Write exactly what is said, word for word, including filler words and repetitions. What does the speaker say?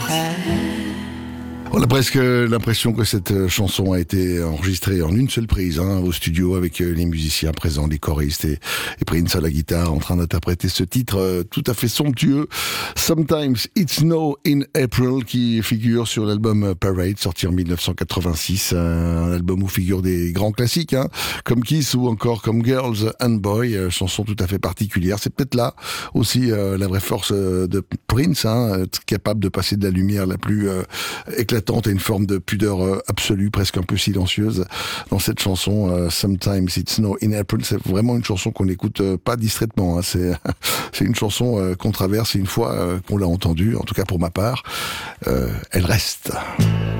On a presque l'impression que cette chanson a été enregistrée en une seule prise, hein, au studio, avec les musiciens présents, les choristes et, et Prince à la guitare en train d'interpréter ce titre euh, tout à fait somptueux. Sometimes It Snow in April, qui figure sur l'album Parade, sorti en dix-neuf cent quatre-vingt-six, un album où figurent des grands classiques, hein, comme Kiss ou encore comme Girls and Boys, euh, chanson tout à fait particulière. C'est peut-être là aussi euh, la vraie force euh, de Prince, hein, être capable de passer de la lumière la plus euh, éclatante à une forme de pudeur euh, absolue, presque un peu silencieuse dans cette chanson euh, Sometimes It Snow in April. C'est vraiment une chanson qu'on n'écoute euh, pas distraitement, hein. C'est, c'est une chanson euh, qu'on traverse, et une fois euh, qu'on l'a entendue, en tout cas pour ma part, euh, elle reste.